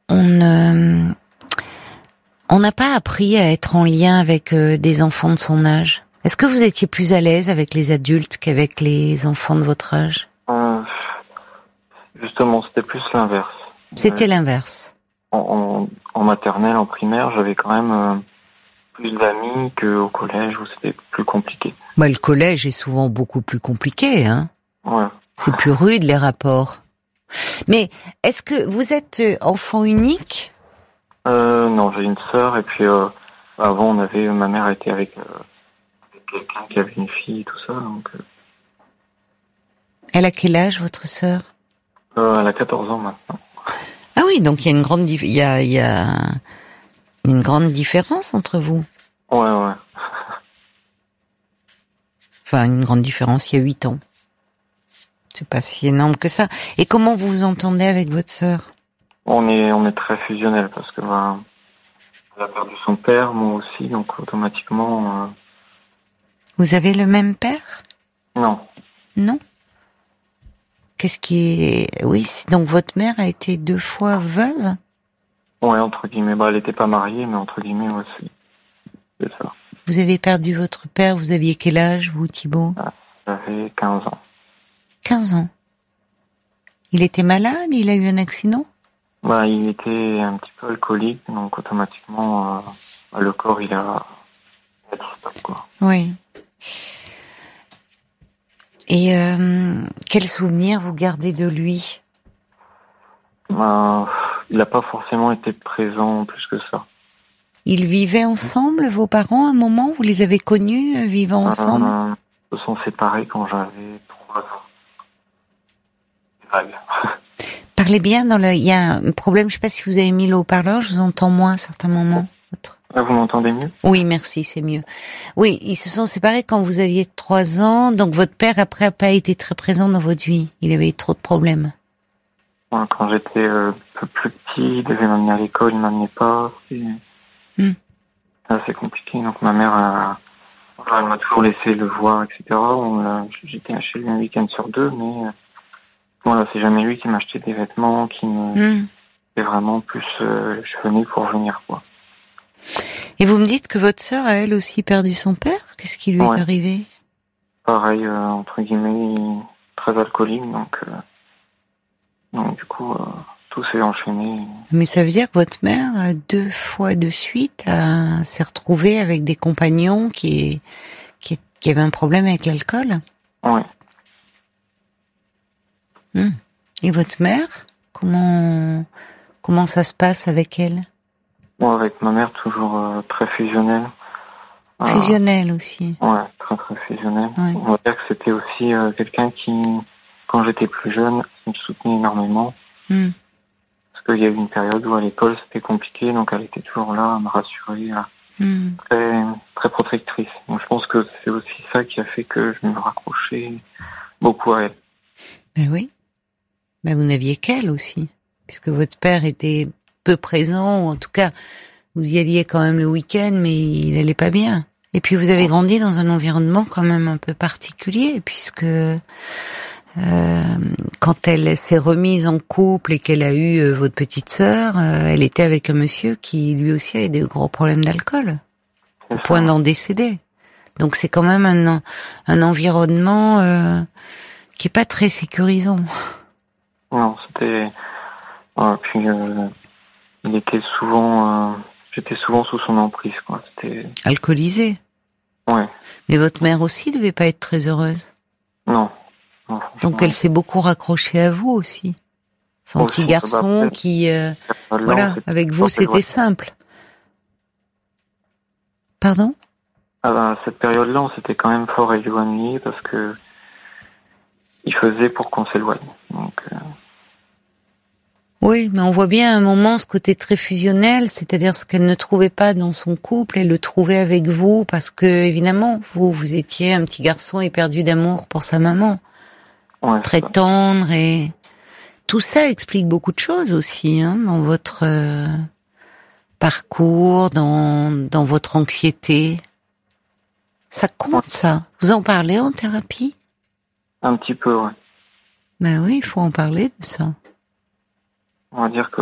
on n'a pas appris à être en lien avec des enfants de son âge. Est-ce que vous étiez plus à l'aise avec les adultes qu'avec les enfants de votre âge? Justement, c'était plus l'inverse. C'était l'inverse. En maternelle, en primaire, j'avais quand même plus d'amis qu'au collège où c'était plus compliqué. Bah, le collège est souvent beaucoup plus compliqué, hein. Ouais. C'est plus rude, les rapports. Mais est-ce que vous êtes enfant unique? Non, j'ai une sœur et puis avant ma mère était avec quelqu'un qui avait une fille et tout ça. Donc, Elle a quel âge, votre sœur? elle a 14 ans maintenant. Ah oui, donc il y a une grande il y a une grande différence entre vous. Ouais. Enfin, une grande différence, il y a 8 ans. C'est pas si énorme que ça. Et comment vous vous entendez avec votre sœur? On est très fusionnels parce que elle a perdu son père, moi aussi, donc automatiquement. Vous avez le même père? Non. Non. Qu'est-ce qui est... Oui, donc votre mère a été 2 fois veuve? Ouais, entre guillemets. Elle n'était pas mariée, mais entre guillemets, ouais, c'est ça. Vous avez perdu votre père, vous aviez quel âge, vous, Thibaut? J'avais 15 ans. 15 ans. Il était malade? Il a eu un accident? Il était un petit peu alcoolique, donc automatiquement, le corps, il a dit stop, quoi. Oui. Et quel souvenir vous gardez de lui? Il n'a pas forcément été présent plus que ça. Ils vivaient ensemble, vos parents, à un moment? Vous les avez connus vivant ensemble? Ils se sont séparés quand j'avais 3 ans. Vague. Parlez bien il y a un problème, je ne sais pas si vous avez mis le haut-parleur, je vous entends moins à certains moments. Là, vous m'entendez mieux? Oui, merci, c'est mieux. Oui, ils se sont séparés quand vous aviez 3 ans, donc votre père, après, n'a pas été très présent dans votre vie. Il avait eu trop de problèmes. Quand j'étais un peu plus petit, il devait m'amener à l'école, il ne m'amenait pas. C'est assez compliqué. Donc ma mère, elle m'a toujours laissé le voir, etc. J'étais chez lui un week-end sur 2, mais voilà, c'est jamais lui qui m'achetait des vêtements, qui me... C'est vraiment plus, je venais pour venir, quoi. Et vous me dites que votre sœur a elle aussi perdu son père? Qu'est-ce qui lui est arrivé? Pareil, entre guillemets, très alcoolique, donc du coup, tout s'est enchaîné. Mais ça veut dire que votre mère, 2 fois de suite, s'est retrouvée avec des compagnons qui avaient un problème avec l'alcool? Oui. Et votre mère, comment ça se passe avec elle? Moi, avec ma mère, toujours très fusionnelle. Fusionnelle aussi. Ouais, très très fusionnelle. Ouais. On va dire que c'était aussi quelqu'un qui, quand j'étais plus jeune, me soutenait énormément. Parce qu'il y a eu une période où à l'école c'était compliqué, donc elle était toujours là à me rassurer, très très protectrice. Donc je pense que c'est aussi ça qui a fait que je me raccrochais beaucoup à elle. Ben oui. Ben vous n'aviez qu'elle aussi, puisque votre père était peu présent, ou en tout cas, vous y alliez quand même le week-end, mais il allait pas bien. Et puis vous avez grandi dans un environnement quand même un peu particulier, puisque quand elle s'est remise en couple et qu'elle a eu votre petite sœur, elle était avec un monsieur qui lui aussi avait des gros problèmes d'alcool, au point d'en décéder. Donc c'est quand même un environnement qui est pas très sécurisant. Non, c'était... puis il était souvent... j'étais souvent sous son emprise, quoi. C'était... Alcoolisé? Ouais. Mais votre mère aussi devait pas être très heureuse? Non. Donc elle s'est beaucoup raccrochée à vous aussi. Son petit garçon qui... voilà, avec vous c'était simple. Pardon? À cette période-là, on s'était quand même fort éloignés parce que il faisait pour qu'on s'éloigne. Donc... Oui, mais on voit bien à un moment ce côté très fusionnel, c'est-à-dire ce qu'elle ne trouvait pas dans son couple, elle le trouvait avec vous parce que, évidemment, vous étiez un petit garçon éperdu d'amour pour sa maman. Ouais, très tendre et... Tout ça explique beaucoup de choses aussi, hein, dans votre parcours, dans votre anxiété. Ça compte, ça. Vous en parlez en thérapie? Un petit peu, ouais. Ben oui, il faut en parler de ça. On va dire que